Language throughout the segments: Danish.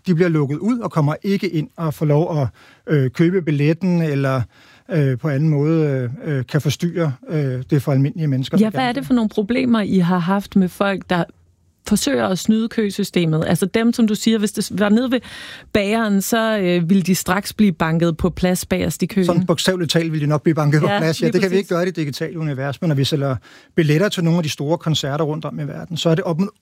de bliver lukket ud og kommer ikke ind og får lov at købe billetten eller på anden måde kan forstyrre det for almindelige mennesker. Ja, hvad er det for nogle problemer, I har haft med folk, der forsøger at snyde køsystemet? Altså dem, som du siger, hvis det var nede ved bageren, så ville de straks blive banket på plads bagerst i køen. Sådan bogstaveligt talt ville de nok blive banket på plads. Ja, det kan vi ikke gøre i det digitale univers, men når vi sælger billetter til nogle af de store koncerter rundt om i verden, så er det op mod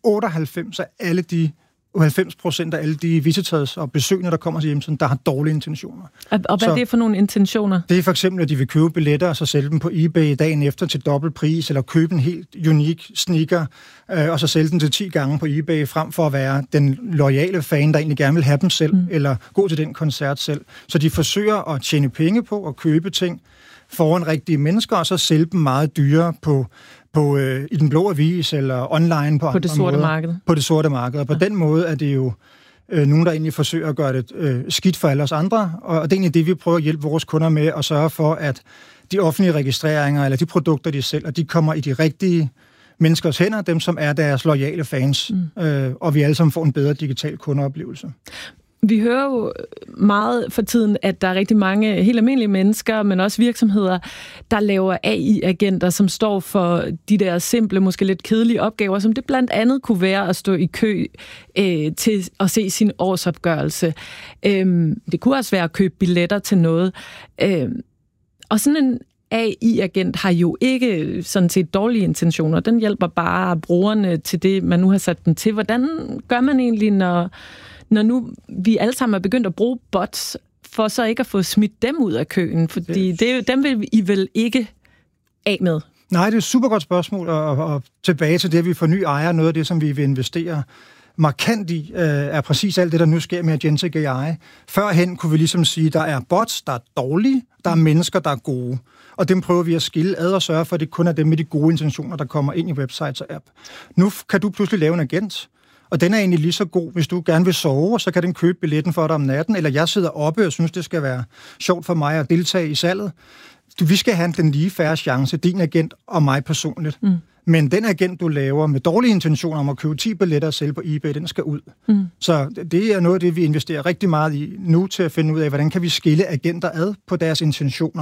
90% af alle de visitors og besøgende, der kommer til hjemmesiden, der har dårlige intentioner. Og hvad er det for nogle intentioner? Det er for eksempel, at de vil købe billetter og så sælge dem på eBay dagen efter til dobbelt pris, eller købe en helt unik sneaker, og så sælge den til 10 gange på eBay, frem for at være den loyale fan, der egentlig gerne vil have dem selv, eller gå til den koncert selv. Så de forsøger at tjene penge på at købe ting foran rigtige mennesker, og så sælge dem meget dyrere i den blå avis eller online på det sorte marked. På det sorte marked. Og på den måde er det jo nogen, der egentlig forsøger at gøre det skidt for alle os andre. Og det er egentlig det, vi prøver at hjælpe vores kunder med, at sørge for, at de offentlige registreringer eller de produkter, de sælger, de kommer i de rigtige menneskers hænder, dem som er deres loyale fans, og vi alle sammen får en bedre digital kundeoplevelse. Vi hører jo meget for tiden, at der er rigtig mange helt almindelige mennesker, men også virksomheder, der laver AI-agenter, som står for de der simple, måske lidt kedelige opgaver, som det blandt andet kunne være at stå i kø til at se sin årsopgørelse. Det kunne også være at købe billetter til noget. Og sådan en AI-agent har jo ikke sådan set dårlige intentioner. Den hjælper bare brugerne til det, man nu har sat den til. Hvordan gør man egentlig, når nu vi alle sammen er begyndt at bruge bots, for så ikke at få smidt dem ud af køen? Fordi dem vil I vel ikke af med? Nej, det er et super godt spørgsmål, og tilbage til det, at vi får ny ejer. Noget af det, som vi vil investere markant i, er præcis alt det, der nu sker med Agentic AI. Førhen kunne vi ligesom sige, at der er bots, der er dårlige, der er mennesker, der er gode. Og dem prøver vi at skille ad og sørge for, at det kun er dem med de gode intentioner, der kommer ind i websites og app. Nu kan du pludselig lave en agent, og den er egentlig lige så god. Hvis du gerne vil sove, så kan den købe billetten for dig om natten, eller jeg sidder oppe og synes, det skal være sjovt for mig at deltage i salget. Vi skal have den lige færre chance, din agent og mig personligt. Men den agent, du laver med dårlige intentioner om at købe 10 billetter og sælge på eBay, den skal ud. Så det er noget af det, vi investerer rigtig meget i nu til at finde ud af, hvordan kan vi skille agenter ad på deres intentioner.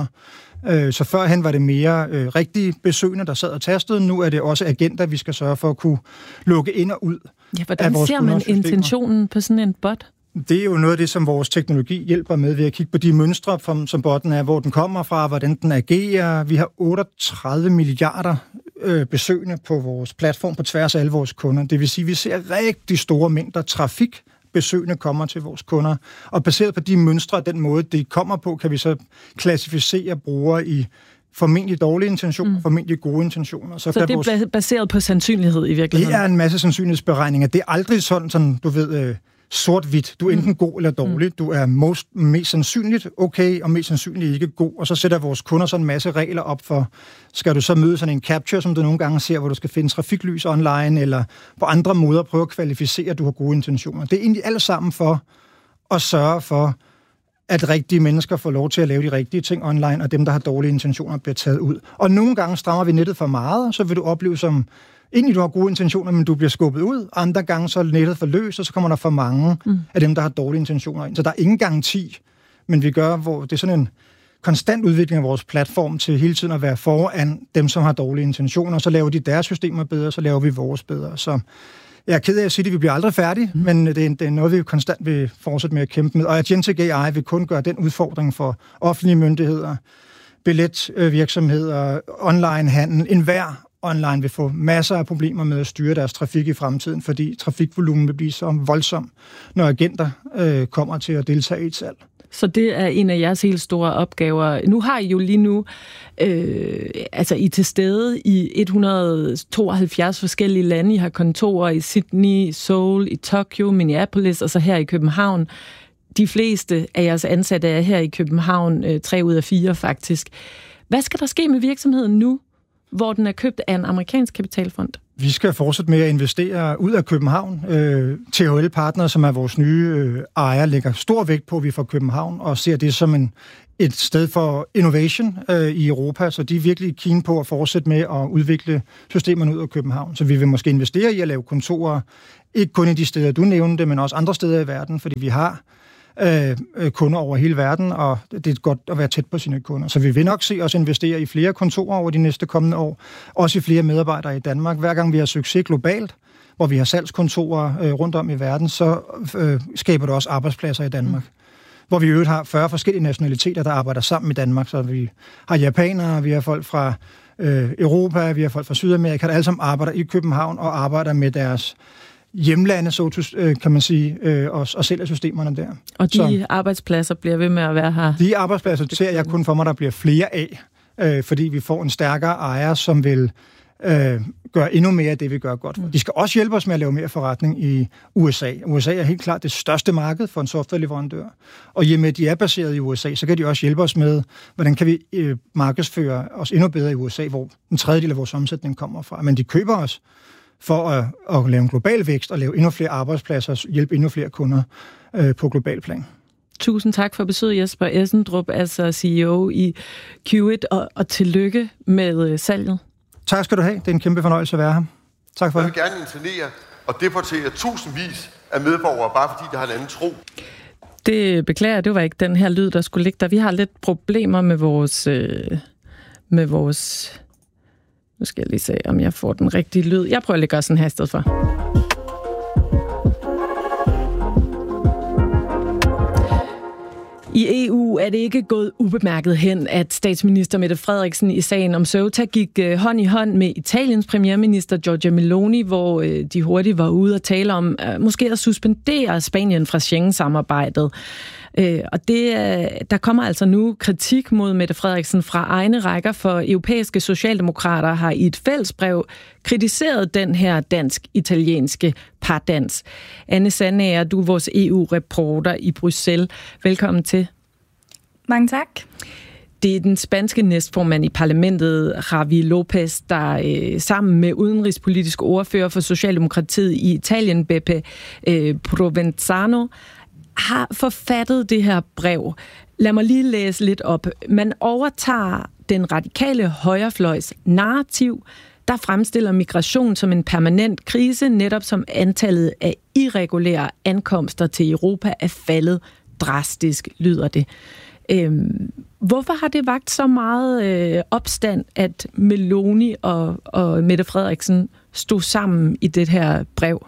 Så førhen var det mere rigtige besøgende, der sad og tastede. Nu er det også agenter, vi skal sørge for at kunne lukke ind og ud. Ja, hvordan ser man intentionen på sådan en bot? Det er jo noget af det, som vores teknologi hjælper med ved at kigge på de mønstre, som botten er, hvor den kommer fra, hvordan den agerer. Vi har 38 milliarder besøgende på vores platform på tværs af alle vores kunder. Det vil sige, at vi ser rigtig store mængder trafik, besøgende kommer til vores kunder. Og baseret på de mønstre og den måde, det kommer på, kan vi så klassificere brugere i formentlig dårlige intentioner, formentlig gode intentioner. Så det er baseret på sandsynlighed i virkeligheden? Det er en masse sandsynlighedsberegninger. Det er aldrig sådan du ved, sort-hvidt. Du er enten god eller dårlig. Du er mest sandsynligt okay, og mest sandsynligt ikke god. Og så sætter vores kunder sådan en masse regler op for, skal du så møde sådan en capture, som du nogle gange ser, hvor du skal finde trafiklys online, eller på andre måder prøve at kvalificere, at du har gode intentioner. Det er egentlig alt sammen for at sørge for, at rigtige mennesker får lov til at lave de rigtige ting online, og dem, der har dårlige intentioner, bliver taget ud. Og nogle gange strammer vi nettet for meget, så vil du opleve som egentlig du har gode intentioner, men du bliver skubbet ud. Andre gange så er nettet for løs, og så kommer der for mange af dem, der har dårlige intentioner ind. Så der er ingen garanti, men vi gør, hvor det er sådan en konstant udvikling af vores platform til hele tiden at være foran dem, som har dårlige intentioner. Så laver de deres systemer bedre, så laver vi vores bedre. Så jeg er ked af at sige, at vi bliver aldrig færdige, men det er noget, vi konstant vil fortsætte med at kæmpe med. Og Agentic AI vil kun gøre den udfordring for offentlige myndigheder, billetvirksomheder, onlinehandel, enhver online vil få masser af problemer med at styre deres trafik i fremtiden, fordi trafikvolumen vil blive så voldsom, når agenter kommer til at deltage i et salg. Så det er en af jeres helt store opgaver. Nu har I jo lige nu, I er til stede i 172 forskellige lande. I har kontorer i Sydney, Seoul, i Tokyo, Minneapolis og så her i København. De fleste af jeres ansatte er her i København, 3 ud af 4 faktisk. Hvad skal der ske med virksomheden nu, hvor den er købt af en amerikansk kapitalfond? Vi skal fortsætte med at investere ud af København. THL Partner, som er vores nye ejer, lægger stor vægt på, at vi er fra København, og ser det som et sted for innovation i Europa, så de er virkelig keen på at fortsætte med at udvikle systemerne ud af København. Så vi vil måske investere i at lave kontorer, ikke kun i de steder, du nævnte, men også andre steder i verden, fordi vi har kunder over hele verden, og det er godt at være tæt på sine kunder. Så vi vil nok se os investere i flere kontorer over de næste kommende år, også i flere medarbejdere i Danmark. Hver gang vi har succes globalt, hvor vi har salgskontorer rundt om i verden, så skaber det også arbejdspladser i Danmark. Hvor vi i øvrigt har 40 forskellige nationaliteter, der arbejder sammen i Danmark. Så vi har japanere, vi har folk fra Europa, vi har folk fra Sydamerika, der alle sammen arbejder i København og arbejder med deres hjemlande, kan man sige, og sælger systemerne der. Og de arbejdspladser bliver ved med at være her? De arbejdspladser ser jeg kun for mig, der bliver flere af, fordi vi får en stærkere ejer, som vil gøre endnu mere af det, vi gør godt. De skal også hjælpe os med at lave mere forretning i USA. USA er helt klart det største marked for en softwareleverandør. Og i og med, at de er baseret i USA, så kan de også hjælpe os med, hvordan kan vi markedsføre os endnu bedre i USA, hvor en tredjedel af vores omsætning kommer fra. Men de køber os for at lave en global vækst og lave endnu flere arbejdspladser og hjælpe endnu flere kunder på global plan. Tusind tak for besøget, Jesper Essendrup, altså CEO i Qit, og tillykke med salget. Tak skal du have. Det er en kæmpe fornøjelse at være her. Tak for det. Jeg vil gerne internere og deportere tusindvis af medborgere, bare fordi de har en anden tro. Det beklager, det var ikke den her lyd, der skulle ligge der. Vi har lidt problemer med vores... Nu skal jeg lige se, om jeg får den rigtige lyd. Jeg prøver at lægge sådan her i stedet for. I EU er det ikke gået ubemærket hen, at statsminister Mette Frederiksen i sagen om Ceuta gik hånd i hånd med Italiens premierminister Giorgia Meloni, hvor de hurtigt var ude og tale om måske at suspendere Spanien fra Schengen-samarbejdet. Og der kommer altså nu kritik mod Mette Frederiksen fra egne rækker, for europæiske socialdemokrater har i et fællesbrev kritiseret den her dansk-italienske pardans. Anne Sandager, du er vores EU-reporter i Bruxelles. Velkommen til. Mange tak. Det er den spanske næstformand i parlamentet, Javi López, der sammen med udenrigspolitisk ordfører for Socialdemokratiet i Italien, Beppe Provenzano, har forfattet det her brev. Lad mig lige læse lidt op. Man overtager den radikale højrefløjs narrativ, der fremstiller migration som en permanent krise, netop som antallet af irregulære ankomster til Europa er faldet drastisk, lyder det. Hvorfor har det vakt så meget opstand, at Meloni og Mette Frederiksen stod sammen i det her brev?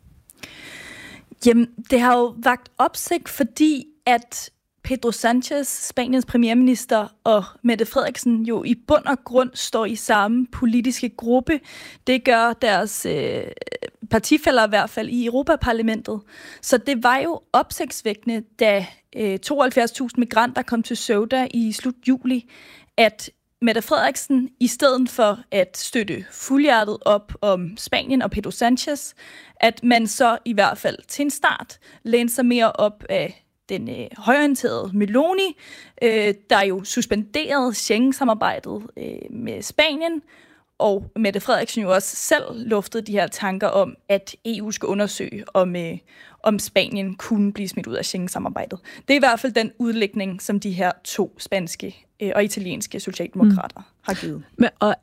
Jamen, det har jo vakt opsigt, fordi at Pedro Sánchez, Spaniens premierminister, og Mette Frederiksen jo i bund og grund står i samme politiske gruppe. Det gør deres partifæller i hvert fald i Europaparlamentet. Så det var jo opsigtsvækkende, da 72.000 migranter kom til Ceuta i slut juli, at Mette Frederiksen, i stedet for at støtte fuldhjertet op om Spanien og Pedro Sánchez, at man så i hvert fald til en start lænede sig mere op af den højorienterede Meloni, der jo suspenderede Schengen-samarbejdet med Spanien, og Mette Frederiksen jo også selv luftede de her tanker om, at EU skal undersøge, om Spanien kunne blive smidt ud af Schengen-samarbejdet. Det er i hvert fald den udlægning, som de her to spanske og italienske socialdemokrater har givet. Men, og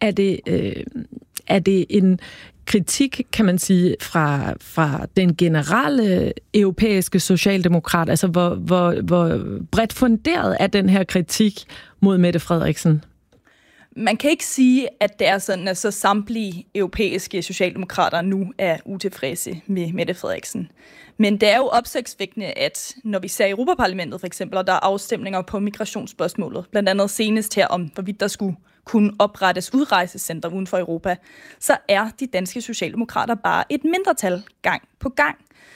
er det en kritik, kan man sige, fra den generelle europæiske socialdemokrat? Altså, hvor bredt funderet er den her kritik mod Mette Frederiksen? Man kan ikke sige, at det er sådan, at så samtlige europæiske socialdemokrater nu er utilfredse med Mette Frederiksen. Men det er jo opsigtsvækkende, at når vi ser i Europaparlamentet for eksempel, og der er afstemninger på migrationsspørgsmålet, blandt andet senest her om, hvorvidt der skulle kunne oprettes udrejsecenter uden for Europa, så er de danske socialdemokrater bare et mindretal gang på gang.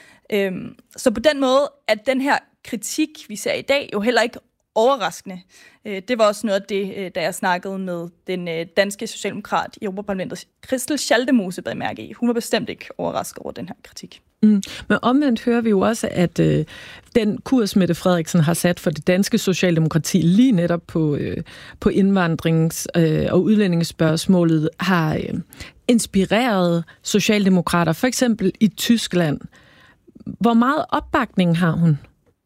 Så på den måde, at den her kritik, vi ser i dag, jo heller ikke overraskende. Det var også noget af det, da jeg snakkede med den danske socialdemokrat i Europaparlamentet, Christel Schaldemose, bag mærke i. Hun var bestemt ikke overrasket over den her kritik. Men omvendt hører vi jo også, at den kurs, Mette Frederiksen har sat for det danske socialdemokrati lige netop på indvandrings- og udlændingsspørgsmålet, har inspireret socialdemokrater, for eksempel i Tyskland. Hvor meget opbakning har hun?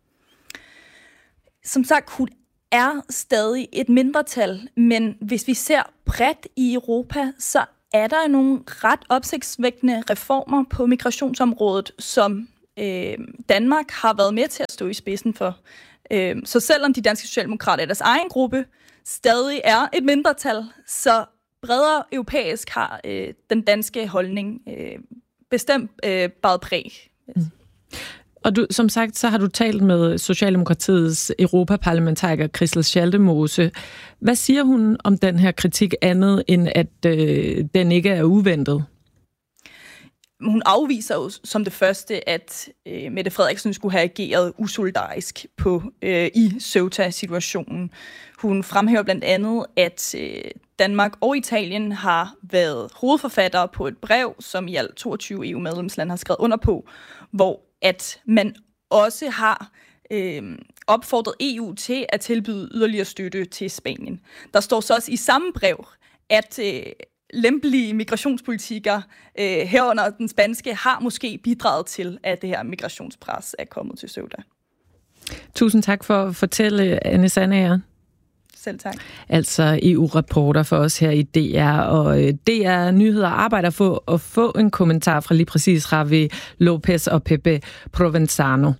Som sagt, hun er stadig et mindretal, men hvis vi ser bredt i Europa, så er der nogle ret opsigtsvækkende reformer på migrationsområdet, som Danmark har været med til at stå i spidsen for. Så selvom de danske socialdemokrater i deres egen gruppe stadig er et mindretal, så bredere europæisk har den danske holdning bestemt bare præg. Og som sagt, så har du talt med Socialdemokratiets europaparlamentariker Christel Schaldemose. Hvad siger hun om den her kritik andet, end at den ikke er uventet? Hun afviser jo som det første, at Mette Frederiksen skulle have ageret usolidarisk i Ceuta-situationen. Hun fremhæver blandt andet, at Danmark og Italien har været hovedforfattere på et brev, som i alt 22 EU-medlemslande har skrevet under på, hvor at man også har opfordret EU til at tilbyde yderligere støtte til Spanien. Der står så også i samme brev, at lempelige migrationspolitikker herunder den spanske har måske bidraget til, at det her migrationspres er kommet til Ceuta. Tusind tak for at fortælle, Anne Sandager. Selv tak. Altså EU-reporter for os her i DR, og DR Nyheder arbejder for at få en kommentar fra lige præcis Javi Lopez og Pepe Provenzano.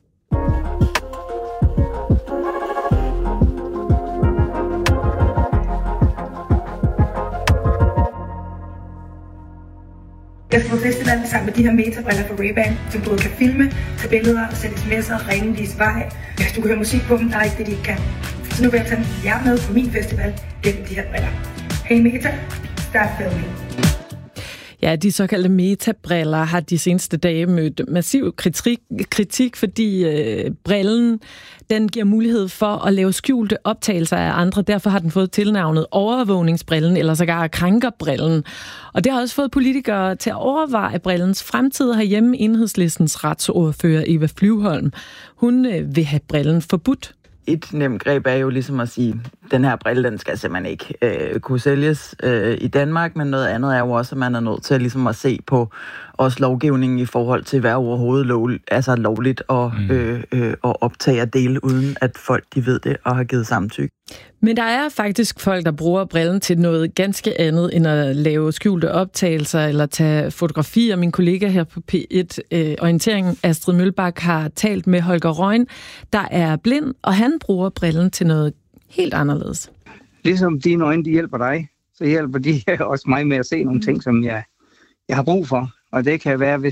Jeg skal på festivalen sammen med de her metabriller fra Ray-Ban, som både kan filme, tage billeder og sende sms'er, ringe, vise vej. Hvis du kan høre musik på dem, der er ikke det, de ikke kan. Så nu vil jeg tage jer med på min festival gennem de her briller. Hey Meta, start filming. Ja, de såkaldte metabriller har de seneste dage mødt massiv kritik, fordi brillen den giver mulighed for at lave skjulte optagelser af andre. Derfor har den fået tilnavnet overvågningsbrillen, eller sågar krænkerbrillen. Og det har også fået politikere til at overveje brillens fremtid herhjemme. Enhedslistens retsordfører Eva Flyvholm, hun vil have brillen forbudt. Et nemt greb er jo ligesom at sige, at den her brille, den skal simpelthen ikke kunne sælges i Danmark, men noget andet er jo også, at man er nødt til ligesom at se på også lovgivningen i forhold til, hvad overhovedet lovligt at optage og dele, uden at folk de ved det og har givet samtykke. Men der er faktisk folk, der bruger brillen til noget ganske andet, end at lave skjulte optagelser eller tage fotografier. Min kollega her på P1 Orienteringen, Astrid Mølbak, har talt med Holger Røgn, der er blind, og han bruger brillen til noget helt anderledes. Ligesom dine øjne, de hjælper dig, så hjælper de også mig med at se nogle ting, som jeg har brug for. Og det kan være,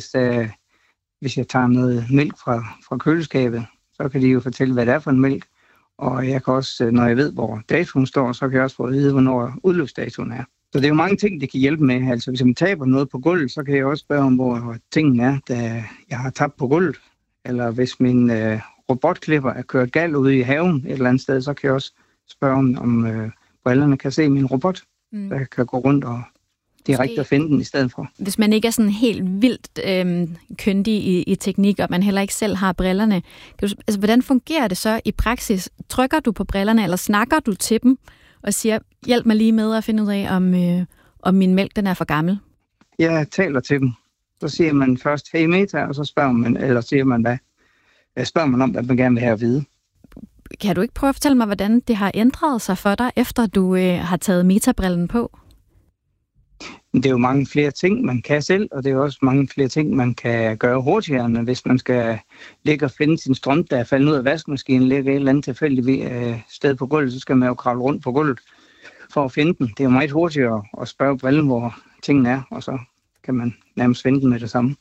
hvis jeg tager noget mælk fra køleskabet, så kan de jo fortælle, hvad det er for en mælk. Og jeg kan også, når jeg ved, hvor datoen står, så kan jeg også få at vide, hvornår udløbsdatoen er. Så det er jo mange ting, det kan hjælpe med. Altså hvis jeg taber noget på gulvet, så kan jeg også spørge om, hvor tingene er, da jeg har tabt på gulvet. Eller hvis min robotklipper er kørt galt ude i haven et eller andet sted, så kan jeg også spørge om brillerne kan se min robot, så jeg kan gå rundt og direkte at finde den i stedet for. Hvis man ikke er sådan helt vildt kyndig i teknik, og man heller ikke selv har brillerne, hvordan fungerer det så i praksis? Trykker du på brillerne, eller snakker du til dem og siger, hjælp mig lige med at finde ud af, om min mælk den er for gammel? Jeg taler til dem. Så siger man først, hey Meta, og så spørger man, eller siger man hvad? Spørger man om, hvad man gerne vil have at vide. Kan du ikke prøve at fortælle mig, hvordan det har ændret sig for dig, efter du har taget metabrillen på? Det er jo mange flere ting, man kan selv, og det er også mange flere ting, man kan gøre hurtigere, end hvis man skal ligge og finde sin strøm, der er faldet ud af vaskemaskinen, ligger et eller andet tilfældigt sted på gulvet, så skal man jo kravle rundt på gulvet for at finde den. Det er jo meget hurtigere at spørge brillen, hvor tingene er, og så kan man nærmest finde den med det samme.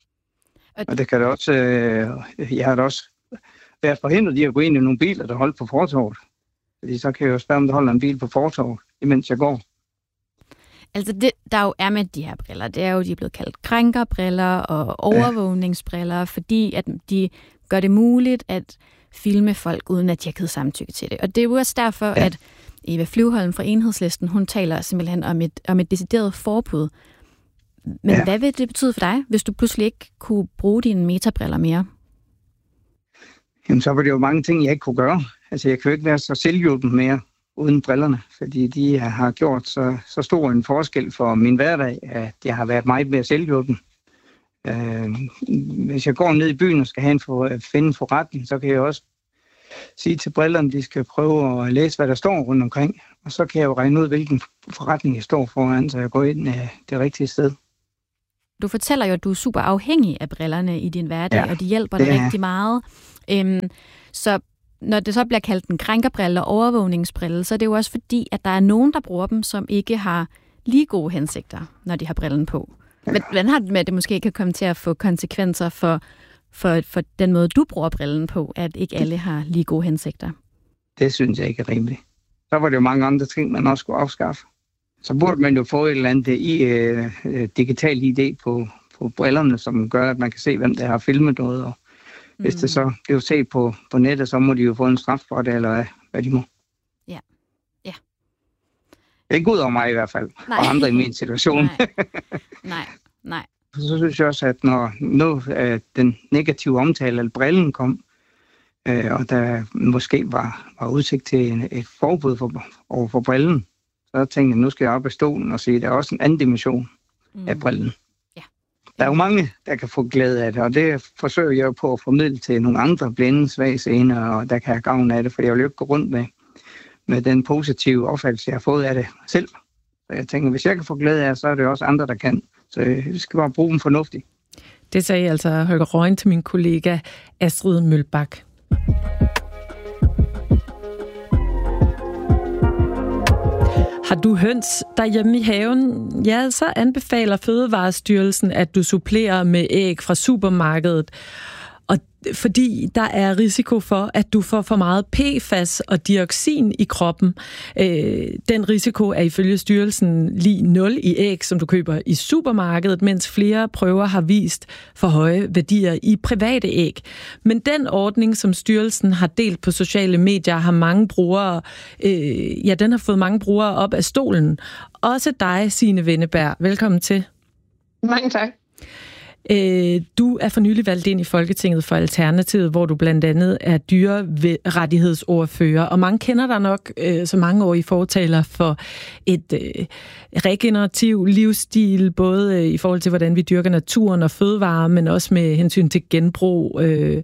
Og det kan det også, jeg har da også været forhindret i at gå ind i nogle biler, der holder på fortovet. Fordi så kan jeg jo spørge, om der holder en bil på fortovet, imens jeg går. Altså det, der jo er med de her briller, det er jo, de er blevet kaldt krænkerbriller og overvågningsbriller, fordi at de gør det muligt at filme folk, uden at de har givet samtykke til det. Og det er jo også derfor, at Eva Flyvholm fra Enhedslisten, hun taler simpelthen om et decideret forbud. Men hvad vil det betyde for dig, hvis du pludselig ikke kunne bruge dine metabriller mere? Jamen, så var det jo mange ting, jeg ikke kunne gøre. Altså, jeg kan jo ikke være så selvhjulpen mere uden brillerne, fordi de har gjort så stor en forskel for min hverdag, at jeg har været meget mere selvhjulpen. Hvis jeg går ned i byen og skal finde en forretning, så kan jeg også sige til brillerne, at de skal prøve at læse, hvad der står rundt omkring. Og så kan jeg jo regne ud, hvilken forretning jeg står foran, så jeg går ind det rigtige sted. Du fortæller jo, at du er super afhængig af brillerne i din hverdag, og de hjælper dig rigtig meget. Så når det så bliver kaldt en krænkerbrille og overvågningsbrille, så er det jo også fordi, at der er nogen, der bruger dem, som ikke har lige gode hensigter, når de har brillen på. Men hvordan har det med, at det måske kan komme til at få konsekvenser for den måde, du bruger brillen på, at ikke alle har lige gode hensigter? Det synes jeg ikke er rimeligt. Så var det jo mange andre ting, man også skulle afskaffe. Så burde man jo få et eller andet digitalt ID på brillerne, som gør, at man kan se, hvem der har filmet noget. Og hvis det så bliver set på nettet, så må de jo få en straf for det, eller hvad de må. Ja. Ikke ud over mig i hvert fald, og andre i min situation. Nej. Så synes jeg også, at når den negative omtale af brillen kom, og der måske var udsigt til et forbud over for brillen, så tænkte jeg, nu skal jeg op af stolen og se, at der er også en anden dimension af brillen. Ja. Der er jo mange, der kan få glæde af det, og det forsøger jeg jo på at formidle til nogle andre blinde, svage sener, og der kan have gavn af det, for jeg vil jo ikke gå rundt med den positive opfattelse, jeg har fået af det selv. Så jeg tænker, hvis jeg kan få glæde af det, så er det også andre, der kan. Så vi skal bare bruge dem fornuftigt. Det sagde altså Holger Røgen til min kollega Astrid Mølbak. Har du høns derhjemme i haven? Ja, så anbefaler Fødevarestyrelsen, at du supplerer med æg fra supermarkedet. Og fordi der er risiko for, at du får for meget PFAS og dioxin i kroppen. Den risiko er ifølge styrelsen lige 0 i æg, som du køber i supermarkedet, mens flere prøver har vist for høje værdier i private æg. Men den ordning, som styrelsen har delt på sociale medier, har mange brugere, den har fået mange brugere op af stolen. Også dig, Signe Wenneberg. Velkommen til. Mange tak. Du er for nylig valgt ind i Folketinget for Alternativet, hvor du blandt andet er dyrerettighedsordfører, og mange kender dig nok så mangeårige fortaler for et regenerativ livsstil, både i forhold til, hvordan vi dyrker naturen og fødevarer, men også med hensyn til genbrug.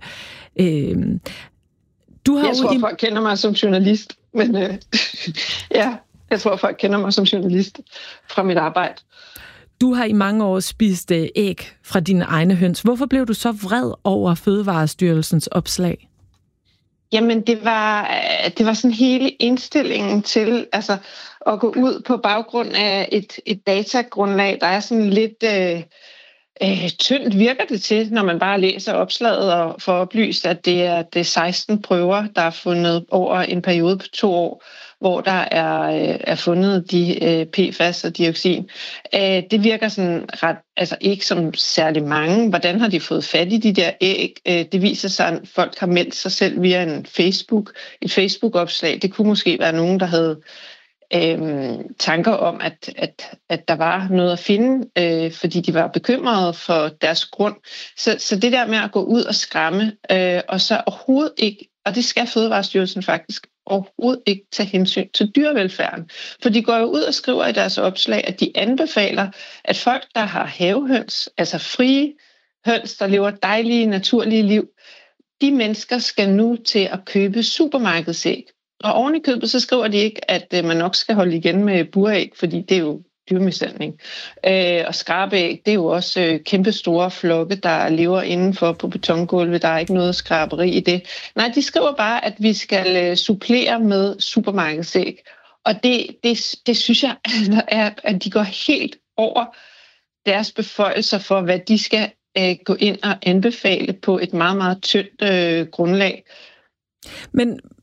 Jeg tror, folk kender mig som journalist, men jeg tror, folk kender mig som journalist fra mit arbejde. Du har i mange år spist æg fra dine egne høns. Hvorfor blev du så vred over Fødevarestyrelsens opslag? Jamen, det var sådan hele indstillingen til at gå ud på baggrund af et datagrundlag, der er sådan lidt tyndt, virker det til, når man bare læser opslaget og får oplyst, at det er 16 prøver, der er fundet over en periode på 2 år, hvor der er fundet de PFAS og dioxin. Det virker sådan ret, ikke som særlig mange. Hvordan har de fået fat i de der æg? Det viser sig, at folk har meldt sig selv via et Facebook-opslag. Det kunne måske være nogen, der havde tanker om, at der var noget at finde, fordi de var bekymrede for deres grund. Så det der med at gå ud og skræmme, og så overhovedet ikke, og det skal Fødevarestyrelsen faktisk overhovedet ikke tage hensyn til dyrevelfærden. For de går jo ud og skriver i deres opslag, at de anbefaler, at folk, der har havehøns, altså frie høns, der lever dejlige, naturlige liv, de mennesker skal nu til at købe supermarkedsæg. Og oven i købet, så skriver de ikke, at man nok skal holde igen med buræg, fordi det er jo dyremishandling. Og skrabeæg, det er jo også kæmpe store flokke, der lever indenfor på betongulvet. Der er ikke noget skraberi i det. Nej, de skriver bare, at vi skal supplere med supermarkedsæg. Og det synes jeg er, at de går helt over deres beføjelser for, hvad de skal gå ind og anbefale på et meget, meget tyndt grundlag. Men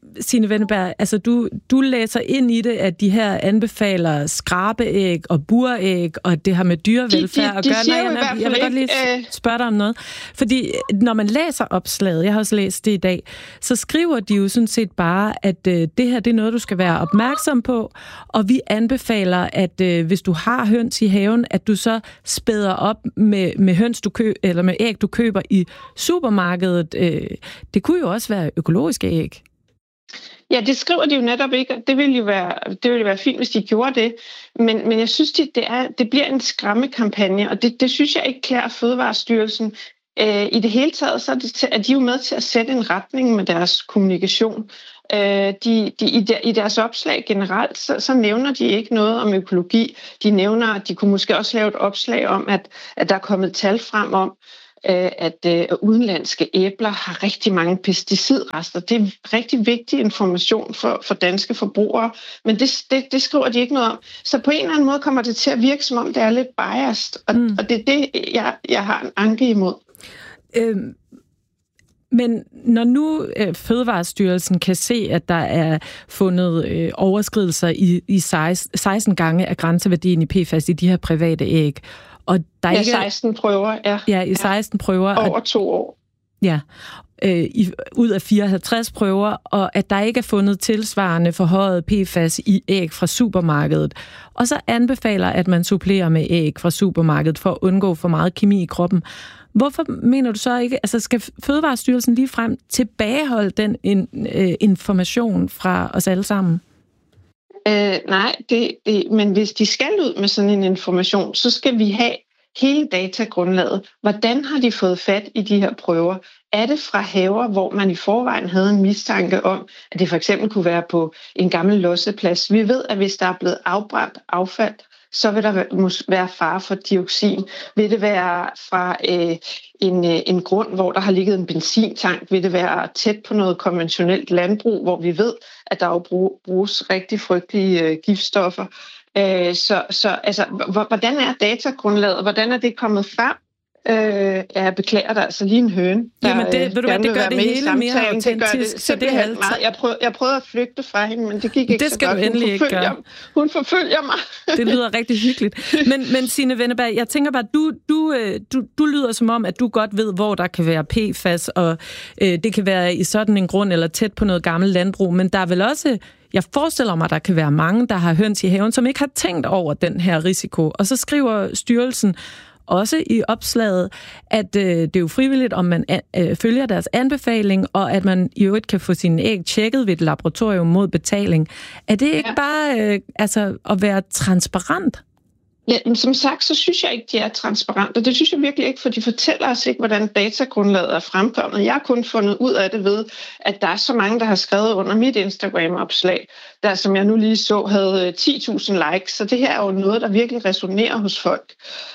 Signe Wenneberg, altså du læser ind i det, at de her anbefaler skrabeæg og buræg, og det har med dyrevelfærd at gøre. Jeg vil godt lige spørge dig om noget. Fordi når man læser opslaget, jeg har også læst det i dag, så skriver de jo sådan set bare, at det her det er noget, du skal være opmærksom på, og vi anbefaler, at hvis du har høns i haven, at du så spæder op med høns, eller med æg, du køber i supermarkedet. Det kunne jo også være økologiske æg. Ja, det skriver de jo netop ikke, og det ville jo være fint, hvis de gjorde det. Men jeg synes, det bliver en skræmmekampagne, og det synes jeg ikke klæder Fødevarestyrelsen. I det hele taget så er de jo med til at sætte en retning med deres kommunikation. I deres opslag generelt, så nævner de ikke noget om økologi. De nævner, at de kunne måske også lave et opslag om, at der er kommet tal frem om, at udenlandske æbler har rigtig mange pesticidrester. Det er rigtig vigtig information for danske forbrugere, men det skriver de ikke noget om. Så på en eller anden måde kommer det til at virke, som om det er lidt biased, og det er det, jeg har en anke imod. Men når nu Fødevarestyrelsen kan se, at der er fundet overskridelser i 16 gange af grænseværdien i PFAS i de her private æg, og der ikke 16 prøver, ja. Ja, i 16 prøver. Over 2 år. Ja, ud af 54 prøver, og at der ikke er fundet tilsvarende forhøjet PFAS i æg fra supermarkedet. Og så anbefaler, at man supplerer med æg fra supermarkedet for at undgå for meget kemi i kroppen. Hvorfor mener du så ikke, altså skal Fødevarestyrelsen ligefrem tilbageholde den information fra os alle sammen? Nej, men hvis de skal ud med sådan en information, så skal vi have hele datagrundlaget. Hvordan har de fået fat i de her prøver? Er det fra haver, hvor man i forvejen havde en mistanke om, at det for eksempel kunne være på en gammel losseplads? Vi ved, at hvis der er blevet afbrændt affald, så vil der være fare for dioxin. Vil det være fra en grund, hvor der har ligget en benzintank? Vil det være tæt på noget konventionelt landbrug, hvor vi ved, at der jo bruges rigtig frygtelige giftstoffer? Så altså, hvordan er datagrundlaget? Hvordan er det kommet frem? Jeg beklager dig, altså lige en høne. Jamen det gør det hele mere autentisk. Så det er jeg prøvede at flygte fra hende, men det gik ikke det så godt. Det skal du endelig ikke gøre. Hun forfølger mig. Det lyder rigtig hyggeligt. Men Signe Wenneberg, jeg tænker bare, du lyder som om, at du godt ved, hvor der kan være PFAS, og det kan være i sådan en grund eller tæt på noget gammelt landbrug, men der er vel også... Jeg forestiller mig, at der kan være mange, der har høns i haven, som ikke har tænkt over den her risiko. Og så skriver styrelsen også i opslaget, at det er jo frivilligt, om man følger deres anbefaling, og at man i øvrigt kan få sine æg tjekket ved et laboratorium mod betaling. Er det ikke bare at være transparent? Ja, men som sagt, så synes jeg ikke, de er transparente. Det synes jeg virkelig ikke, for de fortæller os ikke, hvordan datagrundlaget er fremkommet. Jeg har kun fundet ud af det ved, at der er så mange, der har skrevet under mit Instagram-opslag, der, som jeg nu lige så, havde 10.000 likes. Så det her er jo noget, der virkelig resonerer hos folk.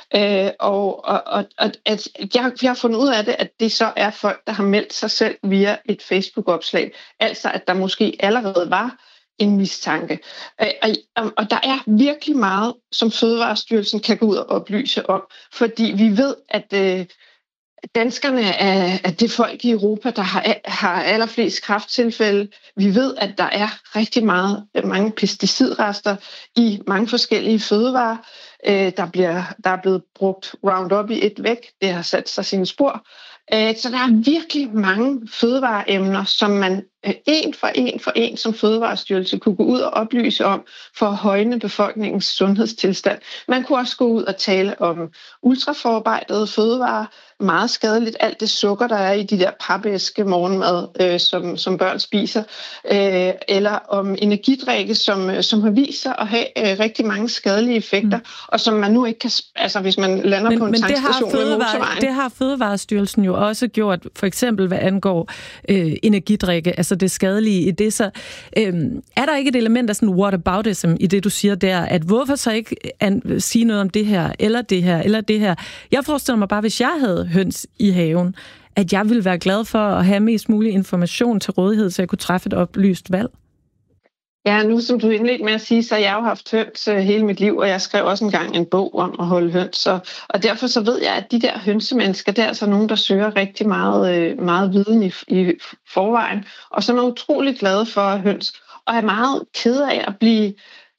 Jeg har fundet ud af det, at det så er folk, der har meldt sig selv via et Facebook-opslag. Altså, at der måske allerede var en mistanke. Og der er virkelig meget, som Fødevarestyrelsen kan gå ud og oplyse om, fordi vi ved, at danskerne er det folk i Europa, der har allerflest kræfttilfælde. Vi ved, at der er rigtig mange pesticidrester i mange forskellige fødevarer. Der er blevet brugt Roundup i et væk. Det har sat sig sine spor. Så der er virkelig mange fødevareemner, som man en for en som Fødevarestyrelse kunne gå ud og oplyse om for at højne befolkningens sundhedstilstand. Man kunne også gå ud og tale om ultraforarbejdede fødevarer, meget skadeligt, alt det sukker, der er i de der papæske morgenmad, som børn spiser, eller om energidrikke, som har vist sig at have rigtig mange skadelige effekter, og som man nu ikke kan, altså hvis man lander på en tankstation ved motorvejen. Det har Fødevarestyrelsen jo også gjort, for eksempel hvad angår energidrikke, altså det skadelige i det. Så er der ikke et element af sådan whataboutism i det, du siger der, at hvorfor så ikke sige noget om det her, eller det her, eller det her? Jeg forestiller mig bare, hvis jeg havde høns i haven, at jeg ville være glad for at have mest mulig information til rådighed, så jeg kunne træffe et oplyst valg. Ja, nu som du indledte med at sige, så har jeg jo haft høns hele mit liv, og jeg skrev også engang en bog om at holde høns. Og derfor så ved jeg, at de der hønsemennesker, der er altså nogen, der søger rigtig meget viden i forvejen, og som er utrolig glade for høns, og er meget ked af at blive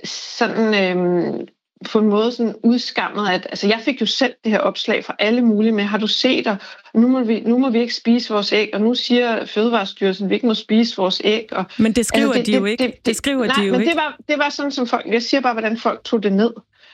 sådan på en måde sådan udskammet. Altså jeg fik jo selv det her opslag fra alle mulige med, har du set dig? Nu må vi ikke spise vores æg, og nu siger Fødevarestyrelsen, at vi ikke må spise vores æg. Og, men det skriver de jo ikke. Det var sådan, som folk... Jeg siger bare, hvordan folk tog det ned.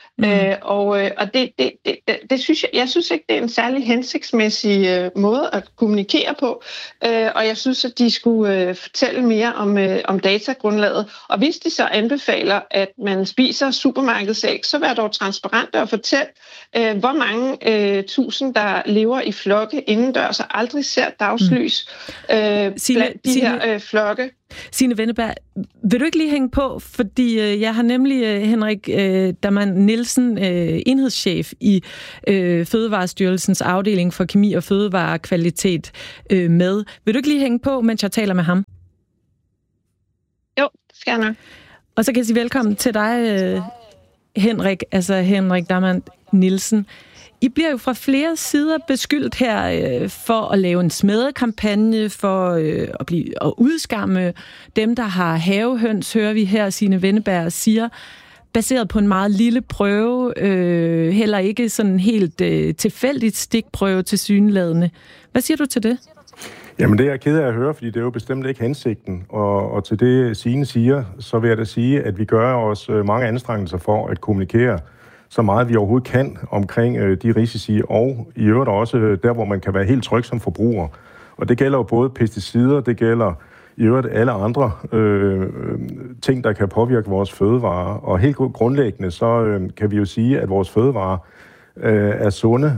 Og det synes jeg synes ikke, det er en særlig hensigtsmæssig måde at kommunikere på. Og jeg synes, at de skulle fortælle mere om datagrundlaget. Og hvis de så anbefaler, at man spiser supermarkedsæg, så vær dog transparente og fortæl, hvor mange tusind, der lever i flokke indendørs og aldrig ser dagslys blandt de her flokke. Signe Wenneberg, vil du ikke lige hænge på, fordi jeg har nemlig Henrik Daman Nielsen, enhedschef i Fødevarestyrelsens afdeling for kemi og fødevarekvalitet med. Vil du ikke lige hænge på, mens jeg taler med ham? Jo, skal jeg nok. Og så kan jeg sige velkommen til dig, Henrik, altså Henrik Daman Nielsen. I bliver jo fra flere sider beskyldt her for at lave en smædekampagne, for at udskamme dem, der har havehøns, hører vi her, Signe Wenneberg siger, baseret på en meget lille prøve, heller ikke sådan helt tilfældigt stikprøve til syneladende. Hvad siger du til det? Jamen det er jeg ked af at høre, fordi det er jo bestemt ikke hensigten. Og til det Signe siger, så vil jeg da sige, at vi gør os mange anstrengelser for at kommunikere så meget vi overhovedet kan omkring de risici, og i øvrigt også der, hvor man kan være helt tryg som forbruger. Og det gælder jo både pesticider, det gælder i øvrigt alle andre ting, der kan påvirke vores fødevarer. Og helt grundlæggende, så kan vi jo sige, at vores fødevarer er sunde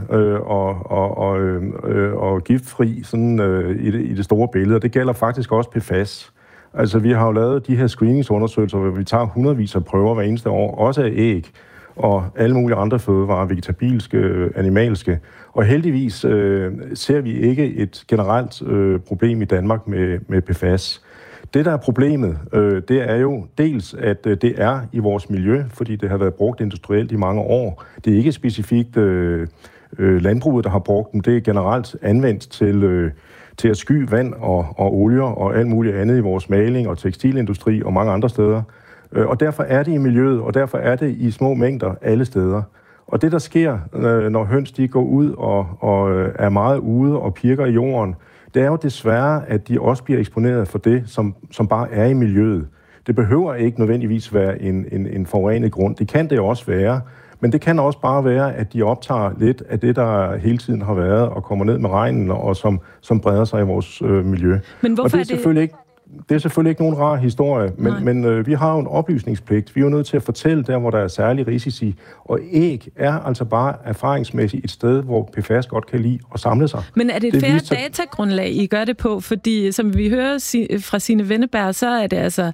og giftfri sådan, i det store billede. Og det gælder faktisk også PFAS. Altså, vi har jo lavet de her screeningsundersøgelser, hvor vi tager hundredvis af prøver hver eneste år, også af æg og alle mulige andre fødevarer, vegetabilske, animalske. Og heldigvis ser vi ikke et generelt problem i Danmark med PFAS. Det, der er problemet, det er jo dels, at det er i vores miljø, fordi det har været brugt industrielt i mange år. Det er ikke specifikt landbruget, der har brugt dem. Det er generelt anvendt til at sky vand og olier og alt muligt andet i vores maling og tekstilindustri og mange andre steder. Og derfor er det i miljøet, og derfor er det i små mængder alle steder. Og det, der sker, når høns de går ud og er meget ude og pirker i jorden, det er jo desværre, at de også bliver eksponeret for det, som bare er i miljøet. Det behøver ikke nødvendigvis være en forurenet grund. Det kan det også være, men det kan også bare være, at de optager lidt af det, der hele tiden har været, og kommer ned med regnen, og som breder sig i vores miljø. Men hvorfor og det er selvfølgelig ikke nogen rar historie, men vi har jo en oplysningspligt. Vi er jo nødt til at fortælle der, hvor der er særlige risici. Og æg er altså bare erfaringsmæssigt et sted, hvor PFAS godt kan lide at samle sig. Men er det et fair datagrundlag, I gør det på? Fordi som vi hører fra Signe Wenneberg, så er det altså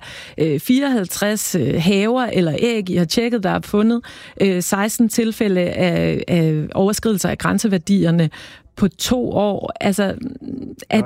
54 haver eller æg, I har tjekket, der er fundet. 16 tilfælde af overskridelser af grænseværdierne på 2 år. Altså, er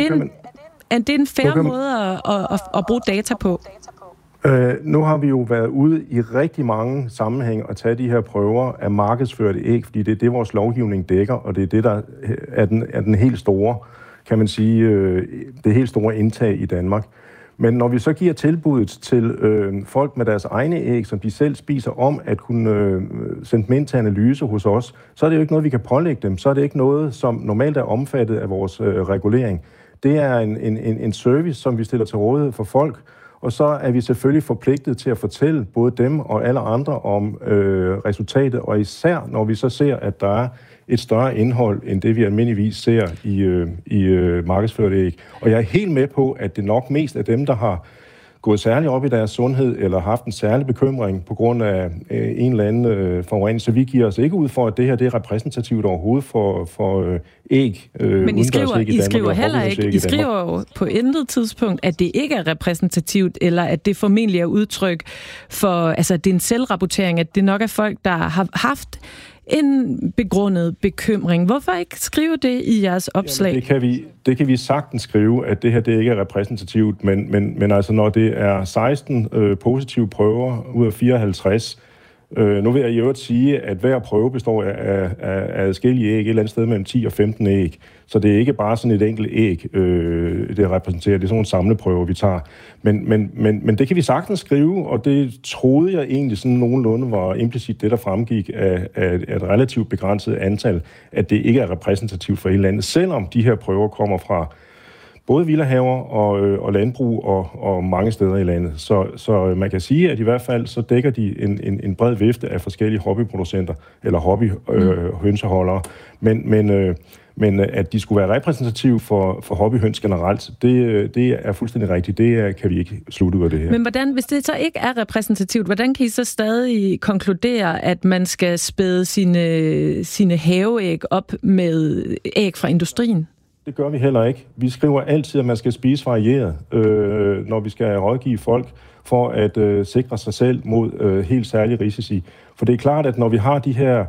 det en fair måde at bruge data på? Nu har vi jo været ude i rigtig mange sammenhænge at tage de her prøver af markedsførte æg, fordi det er det, vores lovgivning dækker, og det er det, der er den helt store, kan man sige, det helt store indtag i Danmark. Men når vi så giver tilbuddet til folk med deres egne æg, som de selv spiser, om at kunne sende dem ind til analyse hos os, så er det jo ikke noget, vi kan pålægge dem. Så er det ikke noget, som normalt er omfattet af vores regulering. Det er en service, som vi stiller til rådighed for folk, og så er vi selvfølgelig forpligtet til at fortælle både dem og alle andre om resultatet, og især når vi så ser, at der er et større indhold, end det vi almindeligvis ser i markedsførte æg. Og jeg er helt med på, at det nok mest er dem, der har gået særligt op i deres sundhed, eller haft en særlig bekymring på grund af en eller anden forurening. Så vi giver os ikke ud for, at det her det er repræsentativt overhovedet for æg. Men I skriver heller ikke, I skriver jo på intet tidspunkt, at det ikke er repræsentativt, eller at det formentlig er udtryk for, altså det er en selvrapportering, at det nok er folk, der har haft en begrundet bekymring. Hvorfor ikke skrive det i jeres opslag? Jamen, det kan vi sagtens skrive, at det her det ikke er repræsentativt, men altså når det er 16 positive prøver ud af 54, nu vil jeg i øvrigt sige, at hver prøve består af adskillige æg, et eller andet sted mellem 10 og 15 æg. Så det er ikke bare sådan et enkelt æg, det repræsenterer. Det er sådan nogle samleprøver, vi tager. Men det kan vi sagtens skrive, og det troede jeg egentlig sådan nogenlunde var implicit det, der fremgik af et relativt begrænset antal, at det ikke er repræsentativt for hele landet, selvom de her prøver kommer fra både villahaver og landbrug og mange steder i landet. Så man kan sige, at i hvert fald så dækker de en bred vifte af forskellige hobbyproducenter eller hobbyhønseholdere. Men at de skulle være repræsentative for hobbyhøns generelt, det er fuldstændig rigtigt. Det kan vi ikke slutte ud af det her. Men hvordan, hvis det så ikke er repræsentativt, hvordan kan I så stadig konkludere, at man skal spæde sine haveæg op med æg fra industrien? Det gør vi heller ikke. Vi skriver altid, at man skal spise varieret, når vi skal rådgive folk for at sikre sig selv mod helt særlige risici. For det er klart, at når vi har de her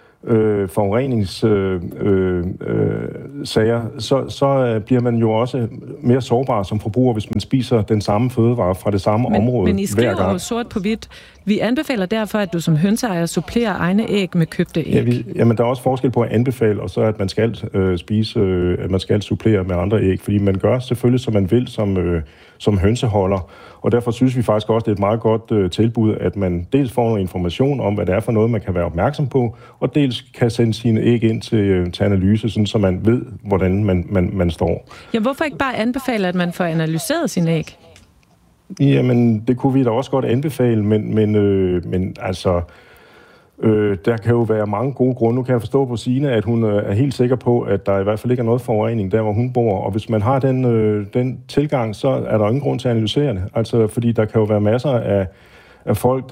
forureningssager, så bliver man jo også mere sårbar som forbruger, hvis man spiser den samme fødevare fra det samme område hver gang. Men I skriver jo sort på hvidt. Vi anbefaler derfor, at du som hønseejer supplerer egne æg med købte æg. Jamen, der er også forskel på at anbefale, og så at man skal at man skal supplere med andre æg, fordi man gør selvfølgelig, som man vil som hønseholder. Og derfor synes vi faktisk også, det er et meget godt tilbud, at man dels får noget information om, hvad det er for noget, man kan være opmærksom på, og dels kan sende sine æg ind til analyse, sådan, så man ved, hvordan man står. Ja, hvorfor ikke bare anbefale, at man får analyseret sine æg? Jamen, det kunne vi da også godt anbefale, men altså, der kan jo være mange gode grunde. Nu kan jeg forstå på Signe, at hun er helt sikker på, at der i hvert fald ikke er noget forurening der, hvor hun bor. Og hvis man har den tilgang, så er der ingen grund til at analysere det. Altså, fordi der kan jo være masser af folk,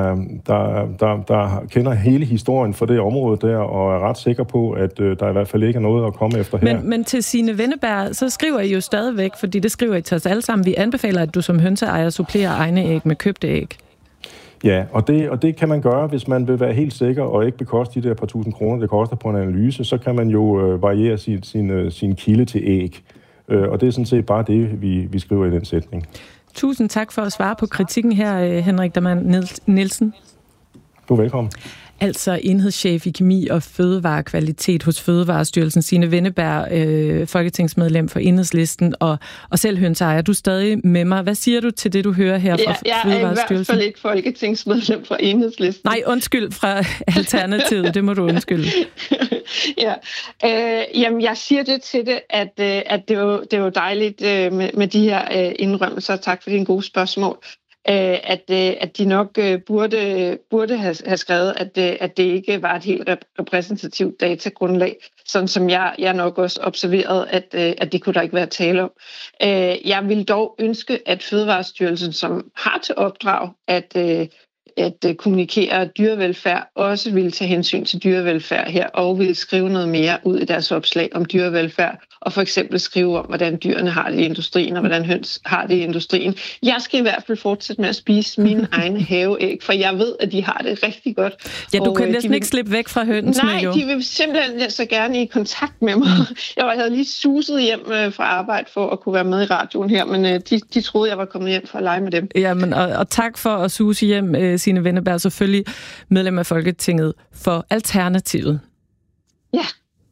der kender hele historien for det område der, og er ret sikre på, at der i hvert fald ikke er noget at komme efter her. Men til Signe Wenneberg, så skriver I jo stadigvæk, fordi det skriver I til os alle sammen, vi anbefaler, at du som hønseejer supplerer egne æg med købte æg. Ja, og det kan man gøre, hvis man vil være helt sikker og ikke bekoste de der par tusind kroner, det koster på en analyse, så kan man jo variere sin kilde til æg. Og det er sådan set bare det, vi skriver i den sætning. Tusind tak for at svare på kritikken her, Henrik Dam Nielsen. Du er velkommen. Altså enhedschef i kemi og fødevarekvalitet hos Fødevarestyrelsen, Signe Wenneberg, folketingsmedlem for Enhedslisten og selv hønseejer. Du er stadig med mig. Hvad siger du til det, du hører her fra Fødevarestyrelsen? Jeg er i hvert fald ikke folketingsmedlem for Enhedslisten. Nej, undskyld, fra Alternativet. Det må du undskylde. Ja. Jamen, jeg siger det til det, at det er jo dejligt med de her indrømmelser. Tak for dine gode spørgsmål. At de nok burde have skrevet, at det ikke var et helt repræsentativt datagrundlag, sådan som jeg nok også observerede, at det kunne der ikke være tale om. Jeg vil dog ønske, at Fødevarestyrelsen, som har til opdrag at kommunikere dyrevelfærd, også ville tage hensyn til dyrevelfærd her, og ville skrive noget mere ud i deres opslag om dyrevelfærd, og for eksempel skrive om, hvordan dyrene har det i industrien, og hvordan høns har det i industrien. Jeg skal i hvert fald fortsætte med at spise mine egne haveæg, for jeg ved, at de har det rigtig godt. Ja, du kan næsten ikke slippe væk fra hønsene. Nej, de vil simpelthen så gerne i kontakt med mig. Jeg havde lige suset hjem fra arbejde for at kunne være med i radioen her, men de troede, jeg var kommet hjem for at lege med dem. Jamen, og tak for at suse hjem, Signe Wenneberg, selvfølgelig medlem af Folketinget for Alternativet. Ja.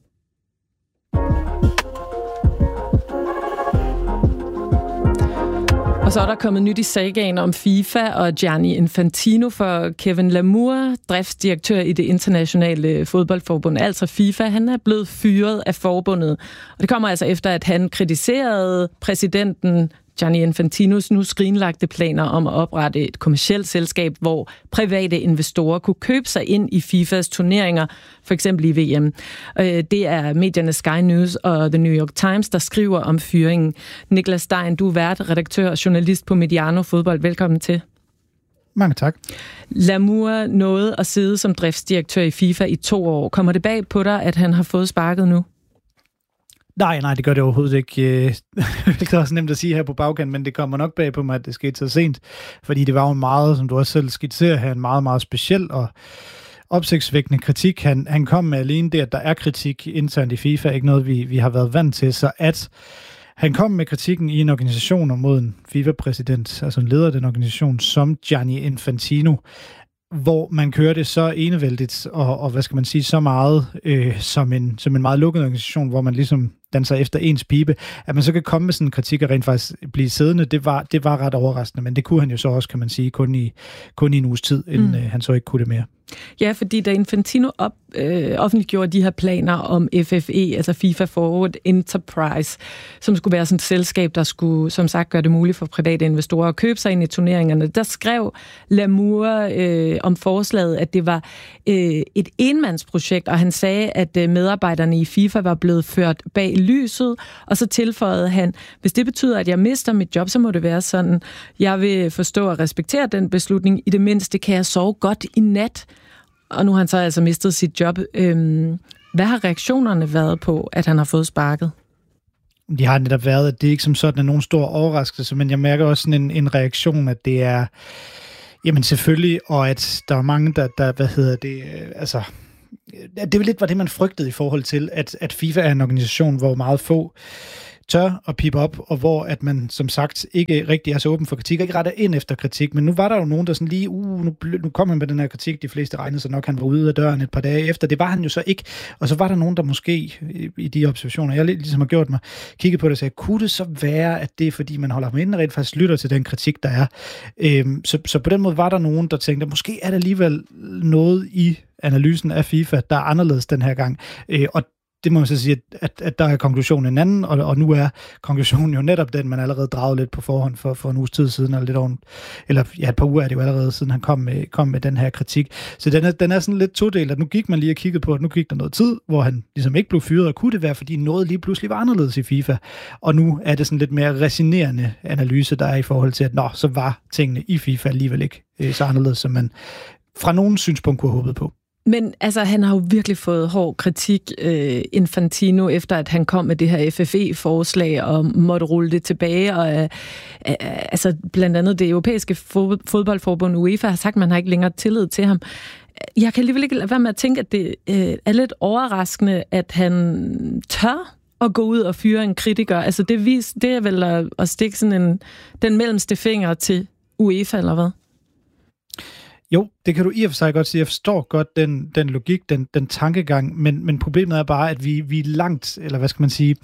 Og så er der kommet nyt i sagaen om FIFA og Gianni Infantino, for Kevin Lamour, driftsdirektør i det internationale fodboldforbund, altså FIFA, han er blevet fyret af forbundet. Og det kommer altså efter, at han kritiserede præsidenten Gianni Infantinos nu skrinlagte planer om at oprette et kommercielt selskab, hvor private investorer kunne købe sig ind i FIFAs turneringer, for eksempel i VM. Det er medierne Sky News og The New York Times, der skriver om fyringen. Niklas Stein, du er vært, redaktør og journalist på Mediano Fodbold. Velkommen til. Mange tak. Lamour nåede at sidde som driftsdirektør i FIFA i 2 år. Kommer det bag på dig, at han har fået sparket nu? Nej, det gør det overhovedet ikke. Det er også nemt at sige her på bagkant, men det kommer nok bag på mig, at det skete så sent. Fordi det var jo meget, som du også selv skitserer her, en meget, meget speciel opsigtsvækkende kritik, han kom med alene det, at der er kritik internt i FIFA, ikke noget, vi har været vant til, så at han kom med kritikken i en organisation mod en FIFA-præsident, altså en leder af den organisation, som Gianni Infantino, hvor man kører det så enevældigt, og hvad skal man sige, så meget som en meget lukket organisation, hvor man ligesom danser efter ens pibe, at man så kan komme med sådan en kritik og rent faktisk blive siddende, det var ret overraskende, men det kunne han jo så også, kan man sige, kun i en uges tid, inden han så ikke kunne det mere. Ja, fordi da Infantino offentliggjorde de her planer om FFE, altså FIFA Forward Enterprise, som skulle være sådan et selskab, der skulle, som sagt, gøre det muligt for private investorer at købe sig ind i turneringerne, der skrev Lamour om forslaget, at det var et enmandsprojekt, og han sagde, at medarbejderne i FIFA var blevet ført bag lyset, og så tilføjede han, hvis det betyder, at jeg mister mit job, så må det være sådan, jeg vil forstå og respektere den beslutning, i det mindste kan jeg sove godt i nat. Og nu har han så altså mistet sit job. Hvad har reaktionerne været på, at han har fået sparket? De har netop været, at det ikke som sådan er nogen stor overraskelse, men jeg mærker også sådan en reaktion, at det er, jamen selvfølgelig, og at der er mange, altså, det lidt var det, man frygtede i forhold til, at FIFA er en organisation, hvor meget få tør at pipe op, og hvor at man som sagt ikke rigtig er så åben for kritik, og ikke retter ind efter kritik, men nu var der jo nogen, der sådan lige, nu kom han med den her kritik, de fleste regnede så nok, han var ude af døren et par dage efter, det var han jo så ikke, og så var der nogen, der måske i de observationer, jeg ligesom har gjort mig, kigget på det og sagde, kunne det så være, at det er fordi, man holder ham inde og rent faktisk lytter til den kritik, der er. Så på den måde var der nogen, der tænkte, måske er der alligevel noget i analysen af FIFA, der er anderledes den her gang, og det må man så sige, at der er konklusionen en anden, og nu er konklusionen jo netop den, man allerede draget lidt på forhånd for en uges tid siden, eller et par uger er det jo allerede, siden han kom med den her kritik. Så den er sådan lidt todelt, at nu gik man lige og kiggede på, at nu gik der noget tid, hvor han ligesom ikke blev fyret, og kunne det være, fordi noget lige pludselig var anderledes i FIFA, og nu er det sådan lidt mere resignerende analyse, der er i forhold til, at så var tingene i FIFA alligevel ikke så anderledes, som man fra nogen synspunkt kunne have håbet på. Men altså, han har jo virkelig fået hård kritik, Infantino, efter at han kom med det her FFE-forslag og måtte rulle det tilbage. Og altså, blandt andet det europæiske fodboldforbund UEFA har sagt, at man har ikke længere tillid til ham. Jeg kan alligevel ikke lade være med at tænke, at det er lidt overraskende, at han tør at gå ud og fyre en kritiker. Altså, det er vel at stikke sådan den mellemste finger til UEFA, eller hvad? Jo, det kan du i og for sig godt sige. Jeg forstår godt den logik, den tankegang, men problemet er bare, at vi er langt, eller hvad skal man sige,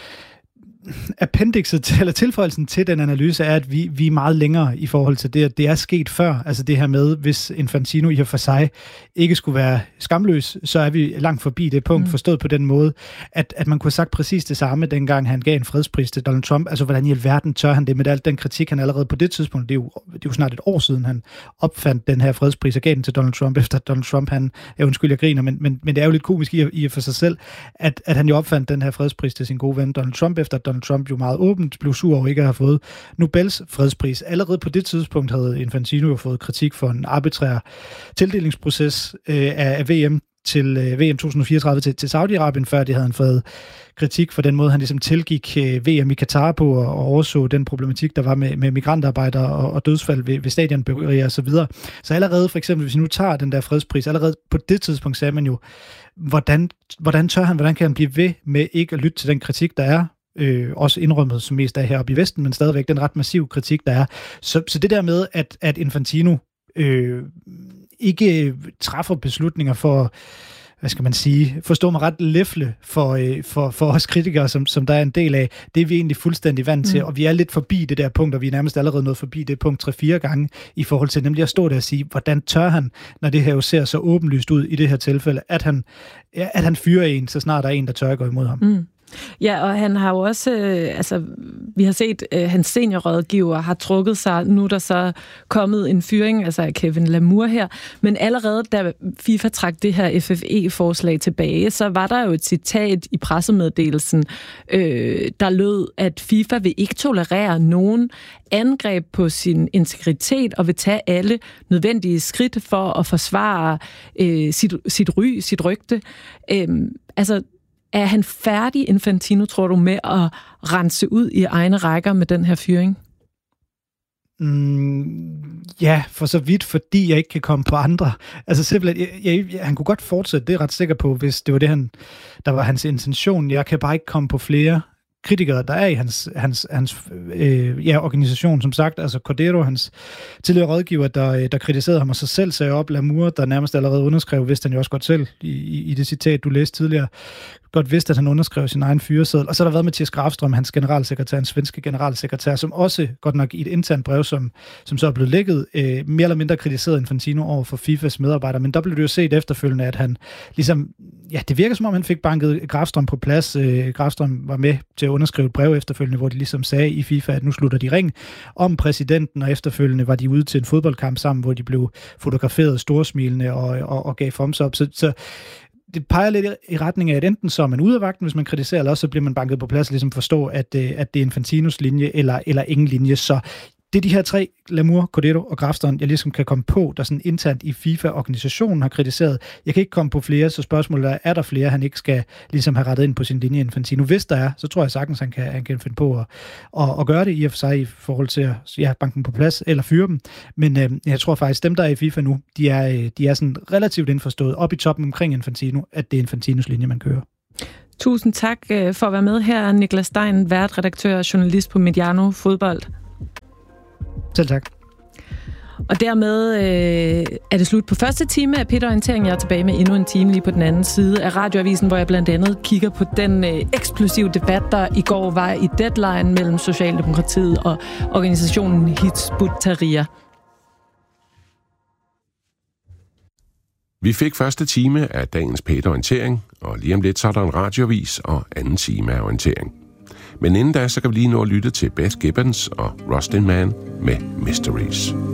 appendixet eller tilføjelsen til den analyse er, at vi er meget længere i forhold til det, at det er sket før. Altså det her med, hvis Infantino i og for sig ikke skulle være skamløs, så er vi langt forbi det punkt, forstået på den måde, at man kunne have sagt præcis det samme, dengang han gav en fredspris til Donald Trump. Altså hvordan i alverden tør han det med al den kritik, han allerede på det tidspunkt, det er jo snart et år siden, han opfandt den her fredspris og gav den til Donald Trump, efter Donald Trump, jeg griner, men det er jo lidt komisk i for sig selv, at han jo opfandt den her fredspris til sin gode ven Donald Trump, efter Donald Trump jo meget åbent blev sur over ikke at have fået Nobels fredspris. Allerede på det tidspunkt havde Infantino jo fået kritik for en arbitrær tildelingsproces af VM til VM 2034 til Saudi-Arabien, før det havde han fået kritik for den måde, han ligesom tilgik VM i Katar på og overså den problematik, der var med migrantarbejdere og dødsfald ved stadionbyggerier og så videre. Så allerede for eksempel, hvis vi nu tager den der fredspris, allerede på det tidspunkt sagde man jo, hvordan kan han blive ved med ikke at lytte til den kritik, der er, også indrømmet som mest af heroppe i Vesten, men stadigvæk den ret massive kritik, der er. Så det der med, at Infantino ikke træffer beslutninger for, hvad skal man sige, forstå mig ret, læfle for os kritikere, som der er en del af, det er vi egentlig fuldstændig vant til, og vi er lidt forbi det der punkt, og vi er nærmest allerede nået forbi det punkt 3-4 gange, i forhold til nemlig at stå der og sige, hvordan tør han, når det her jo ser så åbenlyst ud i det her tilfælde, at han fyrer en, så snart der er en, der tør at gå imod ham. Ja, og han har jo også, vi har set, hans seniorrådgiver har trukket sig, nu er der så kommet en fyring, altså af Kevin Lamour her, men allerede da FIFA trak det her FFE-forslag tilbage, så var der jo et citat i pressemeddelelsen, der lød, at FIFA vil ikke tolerere nogen angreb på sin integritet og vil tage alle nødvendige skridt for at forsvare sit rygte. Er han færdig, Infantino, tror du, med at rense ud i egne rækker med den her fyring? Ja, for så vidt, fordi jeg ikke kan komme på andre. Altså simpelthen, han kunne godt fortsætte, det er jeg ret sikker på, hvis det var det, der var hans intention. Jeg kan bare ikke komme på flere kritikere, der er i hans organisation, som sagt, altså Cordero, hans tidligere rådgiver, der kritiserede ham, og så selv sagde op, Lamour, der nærmest allerede underskrev, vidste han jo også godt selv, i det citat, du læste tidligere, godt vidste, at han underskrev sin egen fyreseddel. Og så har der været Mathias Grafström, hans generalsekretær, hans svenske generalsekretær, som også godt nok i et internt brev, som så er blevet lækket, mere eller mindre kritiseret Infantino over for FIFAs medarbejdere. Men der blev det jo set efterfølgende, at han ligesom, ja, det virker som om, han fik banket Grafström på plads. Grafström var med til at underskrive et brev efterfølgende, hvor de ligesom sagde i FIFA, at nu slutter de ring om præsidenten, og efterfølgende var de ude til en fodboldkamp sammen, hvor de blev fotograferet storsmilende og gav thumbs up. Så det peger lidt i retning af, at enten så er man ude af vagten, hvis man kritiserer, eller også så bliver man banket på plads og ligesom forstå, at det er Infantinos linje, eller ingen linje. Så det er de her tre, Lamour, Cordero og Grafström, jeg ligesom kan komme på, der sådan internt i FIFA-organisationen har kritiseret. Jeg kan ikke komme på flere, så spørgsmålet er der flere, han ikke skal ligesom have rettet ind på sin linje Infantino. Hvis der er, så tror jeg sagtens, han kan finde på at gøre det i og for sig i forhold til at banke dem på plads eller fyre dem. Men jeg tror faktisk, dem der er i FIFA nu, de er sådan relativt indforstået op i toppen omkring Infantino, at det er Infantinos linje, man kører. Tusind tak for at være med her, Niklas Stein, vært, redaktør og journalist på Mediano Fodbold. Selv tak. Og dermed er det slut på første time af Peter Orientering. Jeg er tilbage med endnu en time lige på den anden side af Radioavisen, hvor jeg blandt andet kigger på den eksplosive debat, der i går var i Deadline mellem Socialdemokratiet og organisationen Hizb ut-Tahrir. Vi fik første time af dagens Peter Orientering, og lige om lidt så er der en radioavis og anden time af orientering. Men inden da, så kan vi lige nå at lytte til Beth Gibbons og Rustin Man med Mysteries.